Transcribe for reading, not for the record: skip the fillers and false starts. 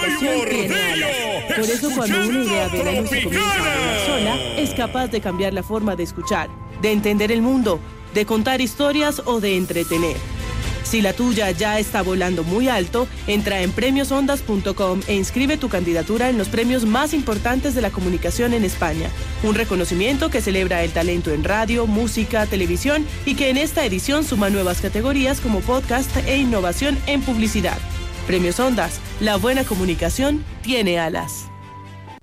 comunicación tiene alas. Por eso cuando una idea de la se comienza a hablar sola, es capaz de cambiar la forma de escuchar, de entender el mundo, de contar historias o de entretener. Si la tuya ya está volando muy alto, entra en premiosondas.com e inscribe tu candidatura en los premios más importantes de la comunicación en España. Un reconocimiento que celebra el talento en radio, música, televisión y que en esta edición suma nuevas categorías como podcast e innovación en publicidad. Premios Ondas, la buena comunicación tiene alas.